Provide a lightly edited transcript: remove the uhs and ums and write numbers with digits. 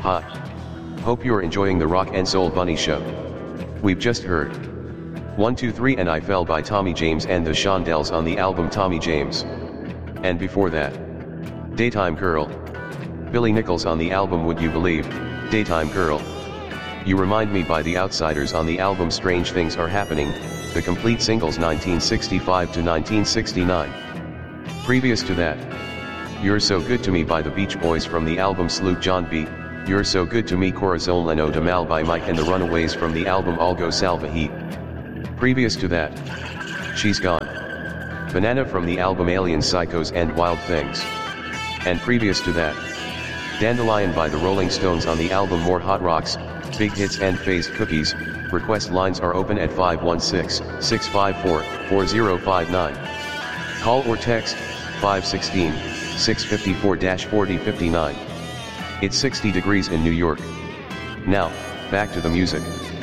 Hi. Hope you're enjoying the Rock and Soul Bunny Show. We've just heard 1 2 3 and I Fell by Tommy James and the Shondells on the album Tommy James. And before that, Daytime Girl, Billy Nichols on the album Would You Believe, Daytime Girl. You Remind Me by The Outsiders on the album Strange Things Are Happening, the complete singles 1965 to 1969. Previous to that, You're So Good to Me by the Beach Boys from the album Sloop John B, You're So Good to Me Corazon Leno de Mal by Mike and the Runaways from the album Algo Salva Heat. Previous to that, She's Gone, Banana from the album Alien Psychos and Wild Things. And previous to that, Dandelion by the Rolling Stones on the album More Hot Rocks, Big Hits and Phased Cookies. Request lines are open at 516-654-4059. Call or text 516-654-4059. It's 60 degrees in New York. Now, back to the music.